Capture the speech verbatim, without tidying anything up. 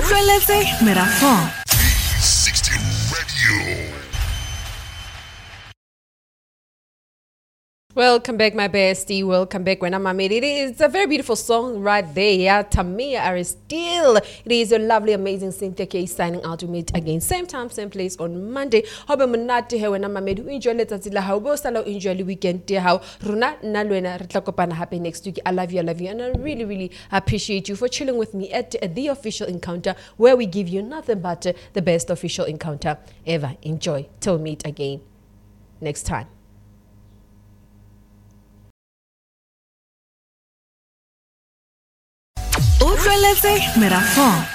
Utlweletse Merafong. three sixty Radio. Welcome back, my bestie. Welcome back, when I'm It is a very beautiful song right there. Yeah, Tamia Aristide. It is a lovely, amazing Cynthia K signing out to meet again. Same time, same place on Monday. Hope monate he when I'm made. Enjoy let's see how both salo enjoy the weekend. Dear how Runa Nalwena Ritlakopana happy next week. I love you, I love you, and I really, really appreciate you for chilling with me at the official encounter, where we give you nothing but the best official encounter ever. Enjoy. Till meet again next time. Utlweletse Merafong.